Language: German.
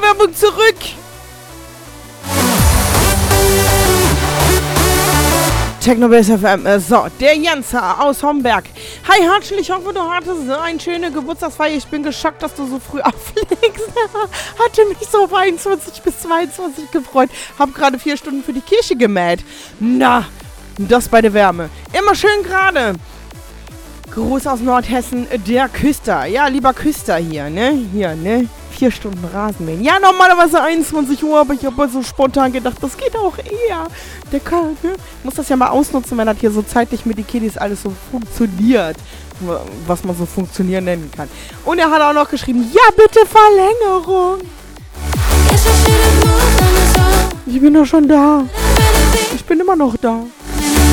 Werbung zurück. Technobase FM, so, der Jenser aus Homberg. Hi Hartschel, ich hoffe, du hattest so eine schöne Geburtstagsfeier. Ich bin geschockt, dass du so früh auflegst. Hatte mich so auf 21 bis 22 gefreut. Hab gerade 4 Stunden für die Kirche gemäht. Na, das bei der Wärme. Immer schön gerade. Gruß aus Nordhessen, der Küster. Ja, lieber Küster hier, ne? Hier, ne? 4 Stunden Rasenmähen. Ja, normalerweise 21 Uhr, aber ich habe so spontan gedacht, das geht auch eher. Der kann, ne? Muss das ja mal ausnutzen, wenn das hier so zeitlich mit den Kiddies alles so funktioniert. Was man so funktionieren nennen kann. Und er hat auch noch geschrieben, ja, bitte Verlängerung. Ich bin doch schon da. Ich bin immer noch da.